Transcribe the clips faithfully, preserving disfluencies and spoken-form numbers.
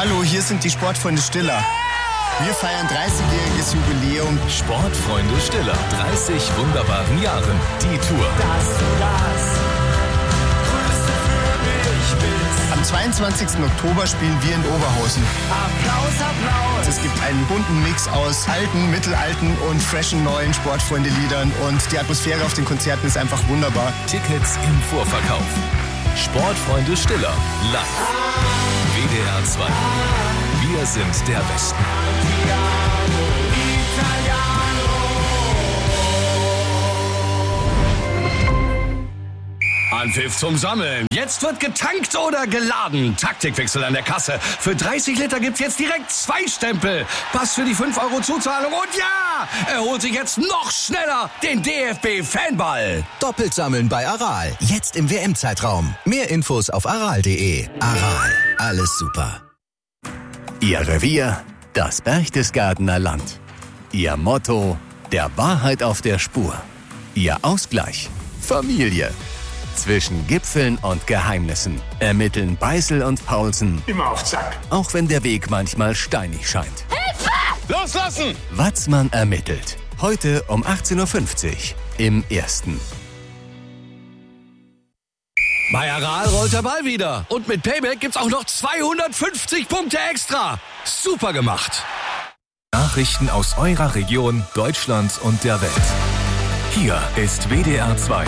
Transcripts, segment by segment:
Hallo, hier sind die Sportfreunde Stiller. Wir feiern dreißigjähriges Jubiläum. Sportfreunde Stiller, dreißig wunderbaren Jahren. Die Tour. Dass du das Größte für mich bist. Am zweiundzwanzigsten Oktober spielen wir in Oberhausen. Applaus, Applaus. Es gibt einen bunten Mix aus alten, mittelalten und freshen neuen Sportfreunde-Liedern. Und die Atmosphäre auf den Konzerten ist einfach wunderbar. Tickets im Vorverkauf. Sportfreunde Stiller, live. W D R zwei. Wir sind der Westen. Anpfiff zum Sammeln. Jetzt wird getankt oder geladen. Taktikwechsel an der Kasse. Für dreißig Liter gibt's jetzt direkt zwei Stempel. Pass für die fünf Euro Zuzahlung. Und ja, er holt sich jetzt noch schneller den D F B-Fanball. Doppelt sammeln bei Aral. Jetzt im W M-Zeitraum. Mehr Infos auf aral punkt de. Aral. Alles super. Ihr Revier, das Berchtesgadener Land. Ihr Motto, der Wahrheit auf der Spur. Ihr Ausgleich, Familie. Zwischen Gipfeln und Geheimnissen ermitteln Beißel und Paulsen. Immer auf Zack. Auch wenn der Weg manchmal steinig scheint. Hilfe! Loslassen! Watzmann ermittelt. Heute um achtzehn Uhr fünfzig im Ersten. Bei Aral rollt der Ball wieder. Und mit Payback gibt's auch noch zweihundertfünfzig Punkte extra. Super gemacht. Nachrichten aus eurer Region, Deutschland und der Welt. Hier ist W D R zwei.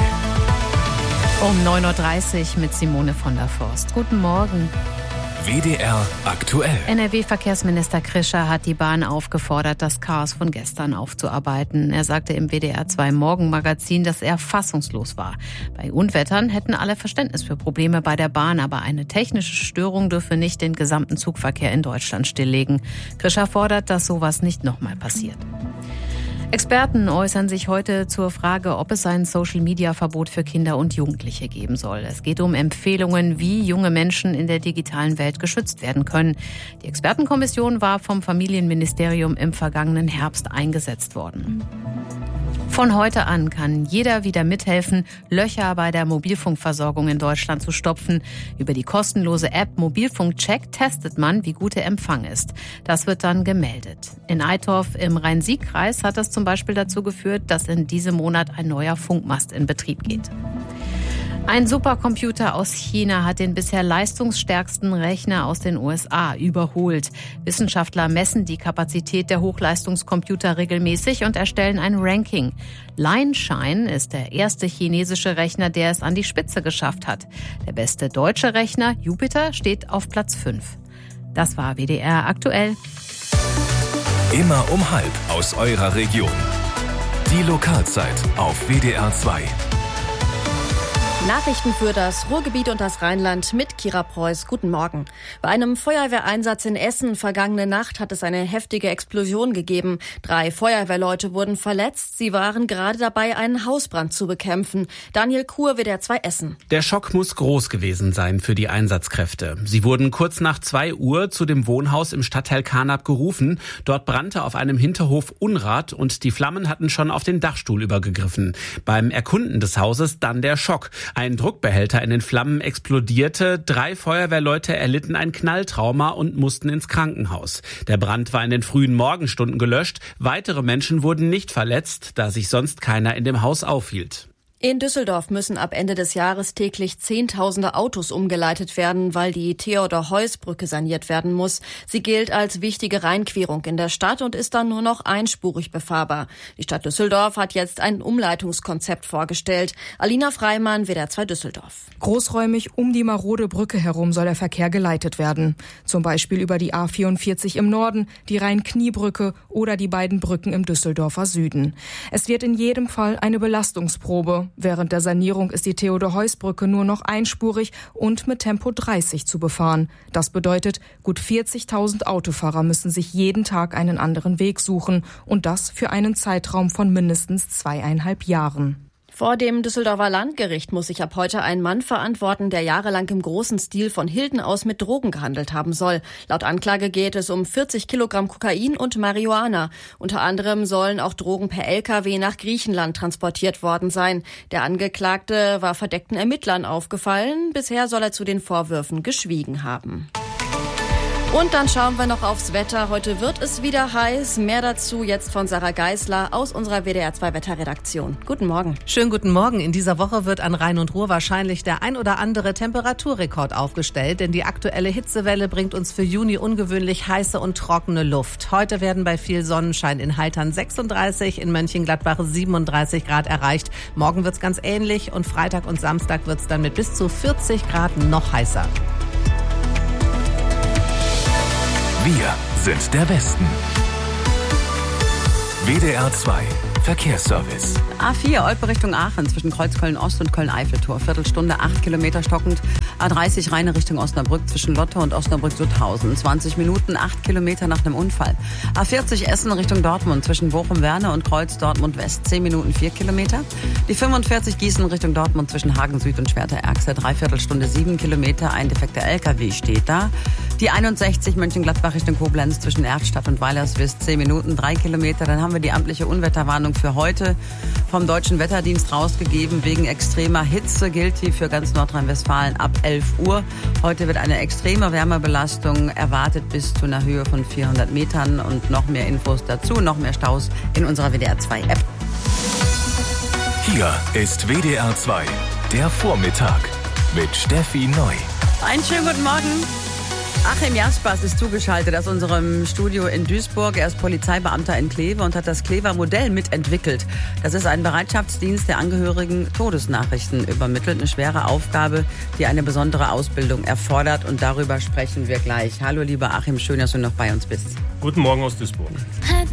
Um neun Uhr dreißig mit Simone von der Forst. Guten Morgen. W D R aktuell. N R W-Verkehrsminister Krischer hat die Bahn aufgefordert, das Chaos von gestern aufzuarbeiten. Er sagte im W D R zwei Morgenmagazin, dass er fassungslos war. Bei Unwettern hätten alle Verständnis für Probleme bei der Bahn, aber eine technische Störung dürfe nicht den gesamten Zugverkehr in Deutschland stilllegen. Krischer fordert, dass sowas nicht nochmal passiert. Experten äußern sich heute zur Frage, ob es ein Social-Media-Verbot für Kinder und Jugendliche geben soll. Es geht um Empfehlungen, wie junge Menschen in der digitalen Welt geschützt werden können. Die Expertenkommission war vom Familienministerium im vergangenen Herbst eingesetzt worden. Von heute an kann jeder wieder mithelfen, Löcher bei der Mobilfunkversorgung in Deutschland zu stopfen. Über die kostenlose App Mobilfunkcheck testet man, wie gut der Empfang ist. Das wird dann gemeldet. In Eitorf im Rhein-Sieg-Kreis hat das zum Beispiel dazu geführt, dass in diesem Monat ein neuer Funkmast in Betrieb geht. Ein Supercomputer aus China hat den bisher leistungsstärksten Rechner aus den U S A überholt. Wissenschaftler messen die Kapazität der Hochleistungscomputer regelmäßig und erstellen ein Ranking. Lion-Shine ist der erste chinesische Rechner, der es an die Spitze geschafft hat. Der beste deutsche Rechner, Jupiter, steht auf Platz fünf. Das war W D R aktuell. Immer um halb aus eurer Region. Die Lokalzeit auf W D R zwei. Nachrichten für das Ruhrgebiet und das Rheinland mit Kira Preuß. Guten Morgen. Bei einem Feuerwehreinsatz in Essen vergangene Nacht hat es eine heftige Explosion gegeben. Drei Feuerwehrleute wurden verletzt. Sie waren gerade dabei, einen Hausbrand zu bekämpfen. Daniel Kur, W D R zwei Essen. Der Schock muss groß gewesen sein für die Einsatzkräfte. Sie wurden kurz nach zwei Uhr zu dem Wohnhaus im Stadtteil Carnap gerufen. Dort brannte auf einem Hinterhof Unrat und die Flammen hatten schon auf den Dachstuhl übergegriffen. Beim Erkunden des Hauses dann der Schock. Ein Druckbehälter in den Flammen explodierte. Drei Feuerwehrleute erlitten ein Knalltrauma und mussten ins Krankenhaus. Der Brand war in den frühen Morgenstunden gelöscht. Weitere Menschen wurden nicht verletzt, da sich sonst keiner in dem Haus aufhielt. In Düsseldorf müssen ab Ende des Jahres täglich Zehntausende Autos umgeleitet werden, weil die Theodor-Heuss-Brücke saniert werden muss. Sie gilt als wichtige Rheinquerung in der Stadt und ist dann nur noch einspurig befahrbar. Die Stadt Düsseldorf hat jetzt ein Umleitungskonzept vorgestellt. Alina Freimann, W D R zwei Düsseldorf. Großräumig um die marode Brücke herum soll der Verkehr geleitet werden. Zum Beispiel über die A vierundvierzig im Norden, die Rhein-Knie-Brücke oder die beiden Brücken im Düsseldorfer Süden. Es wird in jedem Fall eine Belastungsprobe. Während der Sanierung ist die Theodor-Heuss-Brücke nur noch einspurig und mit Tempo dreißig zu befahren. Das bedeutet, gut vierzigtausend Autofahrer müssen sich jeden Tag einen anderen Weg suchen und das für einen Zeitraum von mindestens zweieinhalb Jahren. Vor dem Düsseldorfer Landgericht muss sich ab heute ein Mann verantworten, der jahrelang im großen Stil von Hilden aus mit Drogen gehandelt haben soll. Laut Anklage geht es um vierzig Kilogramm Kokain und Marihuana. Unter anderem sollen auch Drogen per L K W nach Griechenland transportiert worden sein. Der Angeklagte war verdeckten Ermittlern aufgefallen. Bisher soll er zu den Vorwürfen geschwiegen haben. Und dann schauen wir noch aufs Wetter. Heute wird es wieder heiß. Mehr dazu jetzt von Sarah Geisler aus unserer W D R zwei Wetterredaktion. Guten Morgen. Schönen guten Morgen. In dieser Woche wird an Rhein und Ruhr wahrscheinlich der ein oder andere Temperaturrekord aufgestellt, denn die aktuelle Hitzewelle bringt uns für Juni ungewöhnlich heiße und trockene Luft. Heute werden bei viel Sonnenschein in Haltern sechsunddreißig, in Mönchengladbach siebenunddreißig Grad erreicht. Morgen wird's ganz ähnlich und Freitag und Samstag wird's dann mit bis zu vierzig Grad noch heißer. Wir sind der Westen. W D R zwei Verkehrsservice. A vier, Olpe Richtung Aachen, zwischen Kreuzköln-Ost und Köln-Eiffeltor. Viertelstunde, acht Kilometer stockend. A dreißig, Rheine Richtung Osnabrück, zwischen Lotte und Osnabrück-Sutthausen. zwanzig Minuten, acht Kilometer nach einem Unfall. A vierzig, Essen Richtung Dortmund, zwischen Bochum-Werne und Kreuz Dortmund-West. zehn Minuten, vier Kilometer. Die fünfundvierzig, Gießen Richtung Dortmund, zwischen Hagen Süd und Schwerter-Erxel. Dreiviertelstunde, sieben Kilometer. Ein defekter L K W steht da. Die einundsechzig, Mönchengladbach Richtung Koblenz, zwischen Erftstadt und Weilerswist. zehn Minuten, drei Kilometer. Dann haben wir die amtliche Unwetterwarnung für heute vom Deutschen Wetterdienst rausgegeben. Wegen extremer Hitze gilt die für ganz Nordrhein-Westfalen ab elf Uhr. Heute wird eine extreme Wärmebelastung erwartet bis zu einer Höhe von vierhundert Metern. Und noch mehr Infos dazu, noch mehr Staus in unserer W D R zwei App. Hier ist W D R zwei, der Vormittag mit Steffi Neu. Einen schönen guten Morgen. Achim Jaspers ist zugeschaltet aus unserem Studio in Duisburg. Er ist Polizeibeamter in Kleve und hat das Klever Modell mitentwickelt. Das ist ein Bereitschaftsdienst, der Angehörigen Todesnachrichten übermittelt. Eine schwere Aufgabe, die eine besondere Ausbildung erfordert. Und darüber sprechen wir gleich. Hallo lieber Achim, schön, dass du noch bei uns bist. Guten Morgen aus Duisburg. Hat